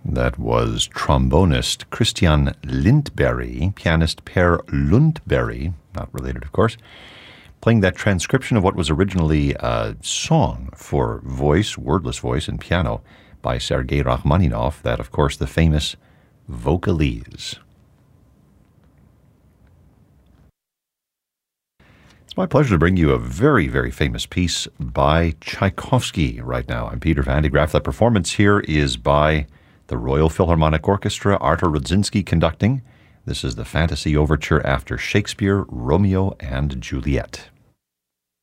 That was trombonist Christian Lindberg, pianist Per Lundberg, not related, of course, playing that transcription of what was originally a song for voice, wordless voice, and piano by Sergei Rachmaninoff, that, of course, the famous Vocalese. It's my pleasure to bring you a very, very famous piece by Tchaikovsky right now. I'm Peter Van de Graaff. That performance here is by the Royal Philharmonic Orchestra, Artur Rudzinski conducting. This is the Fantasy Overture after Shakespeare, Romeo and Juliet.